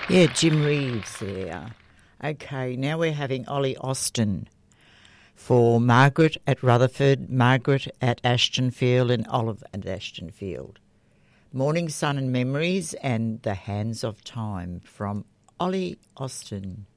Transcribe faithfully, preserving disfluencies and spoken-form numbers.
Yeah, Jim Reeves there. Okay, now we're having Ollie Austin for Margaret at Rutherford, Margaret at Ashtonfield and Olive at Ashtonfield. Morning Sun and Memories and The Hands of Time from Ollie Austin.